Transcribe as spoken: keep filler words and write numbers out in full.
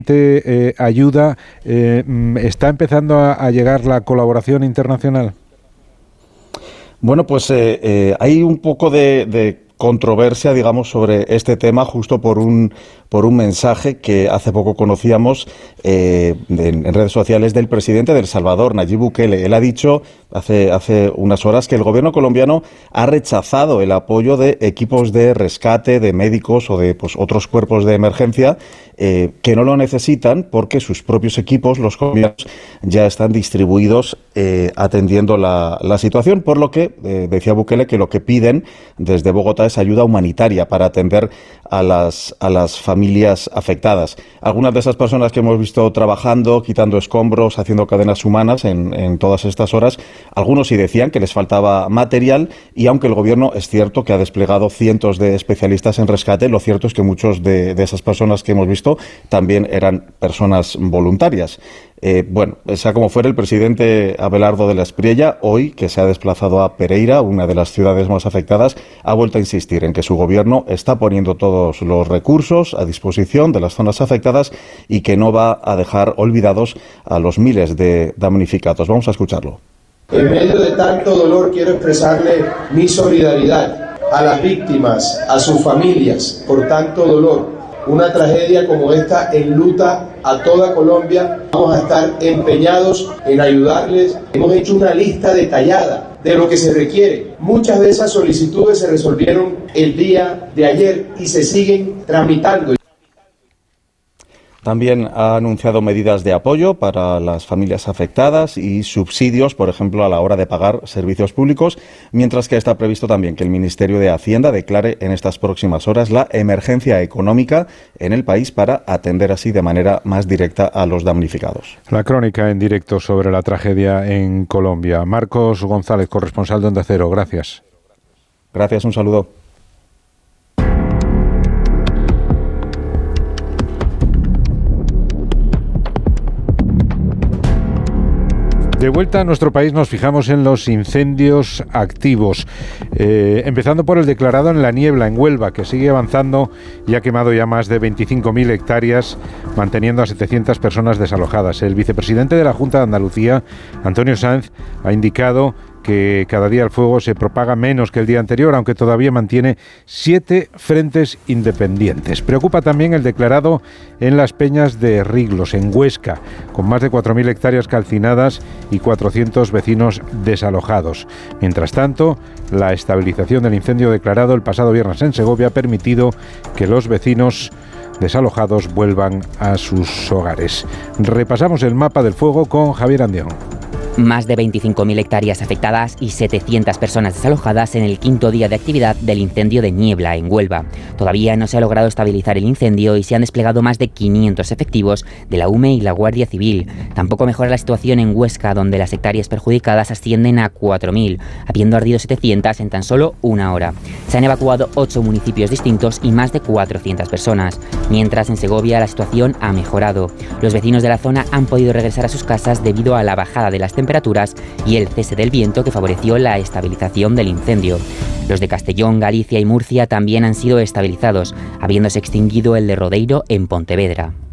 Eh, ayuda, eh, ¿está empezando a, a llegar la colaboración internacional? Bueno, pues eh, eh, hay un poco de, de controversia, digamos, sobre este tema, justo por un por un mensaje que hace poco conocíamos eh, en, en redes sociales del presidente de El Salvador, Nayib Bukele. Él ha dicho hace, hace unas horas que el gobierno colombiano ha rechazado el apoyo de equipos de rescate, de médicos o de pues, otros cuerpos de emergencia eh, que no lo necesitan porque sus propios equipos, los colombianos, ya están distribuidos eh, atendiendo la, la situación, por lo que eh, decía Bukele que lo que piden desde Bogotá es ayuda humanitaria para atender a las, a las familias familias afectadas. Algunas de esas personas que hemos visto trabajando, quitando escombros, haciendo cadenas humanas en, en todas estas horas, algunos sí decían que les faltaba material y aunque el gobierno es cierto que ha desplegado cientos de especialistas en rescate, lo cierto es que muchos de, de esas personas que hemos visto también eran personas voluntarias. Eh, bueno, sea como fuera, el presidente Abelardo de la Espriella, hoy que se ha desplazado a Pereira, una de las ciudades más afectadas, ha vuelto a insistir en que su gobierno está poniendo todos los recursos a disposición de las zonas afectadas y que no va a dejar olvidados a los miles de damnificados. Vamos a escucharlo. En medio de tanto dolor quiero expresarle mi solidaridad a las víctimas, a sus familias, por tanto dolor. Una tragedia como esta enluta a toda Colombia. Vamos a estar empeñados en ayudarles. Hemos hecho una lista detallada de lo que se requiere. Muchas de esas solicitudes se resolvieron el día de ayer y se siguen tramitando. También ha anunciado medidas de apoyo para las familias afectadas y subsidios, por ejemplo, a la hora de pagar servicios públicos, mientras que está previsto también que el Ministerio de Hacienda declare en estas próximas horas la emergencia económica en el país para atender así de manera más directa a los damnificados. La crónica en directo sobre la tragedia en Colombia. Marcos González, corresponsal de Onda Cero. Gracias. Gracias, un saludo. De vuelta a nuestro país nos fijamos en los incendios activos, eh, empezando por el declarado en La Niebla, en Huelva, que sigue avanzando y ha quemado ya más de veinticinco mil hectáreas, manteniendo a setecientas personas desalojadas. El vicepresidente de la Junta de Andalucía, Antonio Sanz, ha indicado que cada día el fuego se propaga menos que el día anterior, aunque todavía mantiene siete frentes independientes. Preocupa también el declarado en las Peñas de Riglos, en Huesca, con más de cuatro mil hectáreas calcinadas y cuatrocientos vecinos desalojados. Mientras tanto, la estabilización del incendio declarado el pasado viernes en Segovia ha permitido que los vecinos desalojados vuelvan a sus hogares. Repasamos el mapa del fuego con Javier Andión. Más de veinticinco mil hectáreas afectadas y setecientas personas desalojadas en el quinto día de actividad del incendio de Niebla, en Huelva. Todavía no se ha logrado estabilizar el incendio y se han desplegado más de quinientos efectivos de la U M E y la Guardia Civil. Tampoco mejora la situación en Huesca, donde las hectáreas perjudicadas ascienden a cuatro mil, habiendo ardido setecientas en tan solo una hora. Se han evacuado ocho municipios distintos y más de cuatrocientas personas. Mientras, en Segovia la situación ha mejorado. Los vecinos de la zona han podido regresar a sus casas debido a la bajada de las temperaturas temperaturas y el cese del viento que favoreció la estabilización del incendio. Los de Castellón, Galicia y Murcia también han sido estabilizados, habiéndose extinguido el de Rodeiro en Pontevedra.